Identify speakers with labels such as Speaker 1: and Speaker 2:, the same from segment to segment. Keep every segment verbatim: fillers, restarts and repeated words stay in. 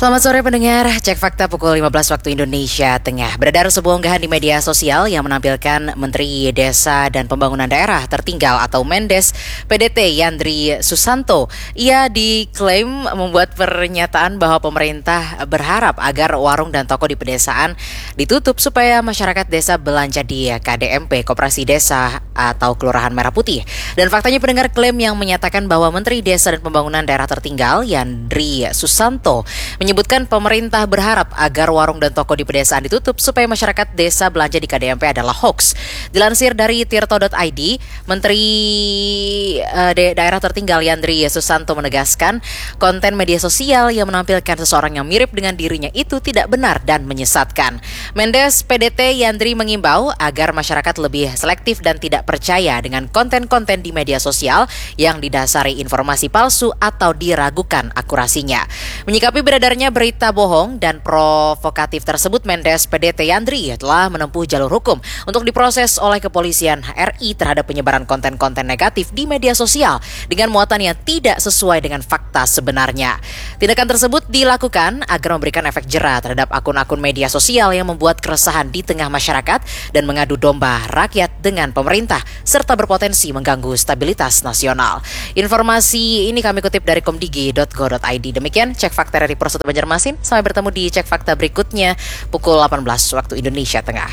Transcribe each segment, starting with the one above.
Speaker 1: Selamat sore pendengar, cek fakta pukul lima belas waktu Indonesia Tengah. Beredar sebuah unggahan di media sosial yang menampilkan Menteri Desa dan Pembangunan Daerah Tertinggal atau Mendes P D T Yandri Susanto. Ia diklaim membuat pernyataan bahwa pemerintah berharap agar warung dan toko di pedesaan ditutup supaya masyarakat desa belanja di K D M P, Koperasi Desa atau Kelurahan Merah Putih. Dan faktanya pendengar, klaim yang menyatakan bahwa Menteri Desa dan Pembangunan Daerah Tertinggal Yandri Susanto menyebutkan pemerintah berharap agar warung dan toko di pedesaan ditutup supaya masyarakat desa belanja di K D M P adalah hoax. Dilansir dari tirto dot i d, Menteri uh, da- Daerah Tertinggal Yandri Susanto menegaskan konten media sosial yang menampilkan seseorang yang mirip dengan dirinya itu tidak benar dan menyesatkan. Mendes P D T Yandri mengimbau agar masyarakat lebih selektif dan tidak percaya dengan konten-konten di media sosial yang didasari informasi palsu atau diragukan akurasinya. Menyikapi beredarnya berita bohong dan provokatif tersebut, Mendes P D T Yandri telah menempuh jalur hukum untuk diproses oleh kepolisian R I terhadap penyebaran konten-konten negatif di media sosial dengan muatan yang tidak sesuai dengan fakta sebenarnya. Tindakan tersebut dilakukan agar memberikan efek jera terhadap akun-akun media sosial yang membuat keresahan di tengah masyarakat dan mengadu domba rakyat dengan pemerintah serta berpotensi mengganggu stabilitas nasional. Informasi ini kami kutip dari komdigi dot go dot i d. Demikian cek fakta dari Prosoto Banjarmasin. Sampai bertemu di cek fakta berikutnya pukul delapan belas waktu Indonesia Tengah.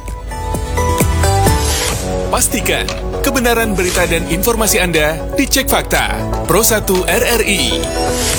Speaker 2: Pastikan kebenaran berita dan informasi Anda dicek fakta. Pro satu R R I.